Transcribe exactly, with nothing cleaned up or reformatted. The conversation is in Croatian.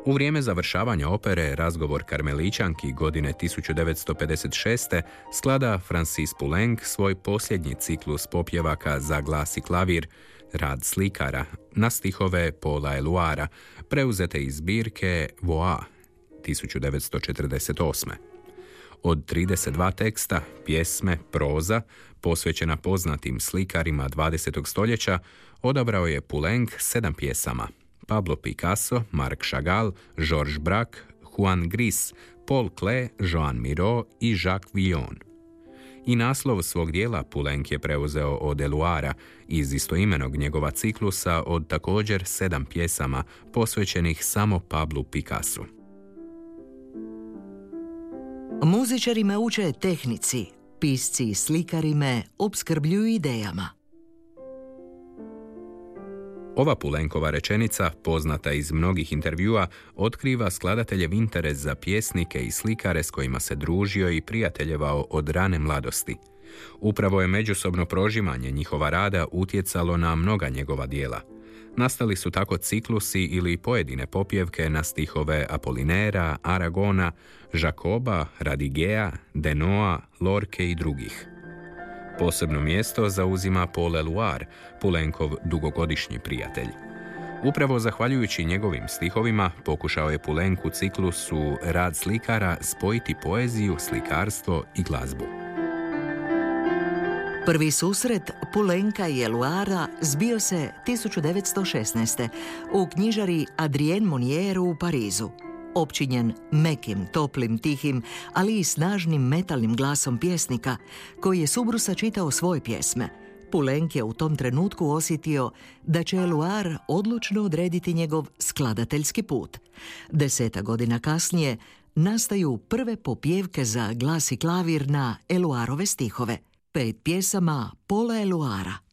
U vrijeme završavanja opere Razgovor Karmelićanki godine tisuću devetsto pedeset šeste sklada Francis Poulenc svoj posljednji ciklus popjevaka za glas i klavir, Rad slikara, na stihove Paula Eluara, preuzete iz zbirke Voix tisuću devetsto četrdeset osme. Od trideset dva teksta, pjesme, proza, posvećena poznatim slikarima dvadesetog stoljeća, odabrao je Poulenc sedam pjesama. Pablo Picasso, Marc Chagall, Georges Braque, Juan Gris, Paul Klee, Joan Miró i Jacques Villon. I naslov svog dijela Poulenc je preuzeo od Eluara iz istoimenog njegova ciklusa od također sedam pjesama posvećenih samo Pablu Picassu. Muzičari me uče tehnici, pisci i slikari me opskrbljuju idejama. Ova Poulencova rečenica, poznata iz mnogih intervjua, otkriva skladateljev interes za pjesnike i slikare s kojima se družio i prijateljevao od rane mladosti. Upravo je međusobno prožimanje njihova rada utjecalo na mnoga njegova dijela. Nastali su tako ciklusi ili pojedine popjevke na stihove Apolinera, Aragona, Jacoba, Radigea, Denoa, Lorke i drugih. Posebno mjesto zauzima Paul Eluard, Poulencov dugogodišnji prijatelj. Upravo zahvaljujući njegovim stihovima pokušao je Poulenc u ciklusu Rad slikara spojiti poeziju, slikarstvo i glazbu. Prvi susret Poulenca i Eluara zbio se tisuću devetsto šesnaeste. u knjižari Adrien Monieru u Parizu. Opčinjen mekim, toplim, tihim, ali i snažnim metalnim glasom pjesnika, koji je s ubrusa čitao svoje pjesme, Poulenc je u tom trenutku osjetio da će Eluard odlučno odrediti njegov skladateljski put. Deseta godina kasnije nastaju prve popjevke za glas i klavir na Eluarove stihove, pet pjesama Paula Eluara.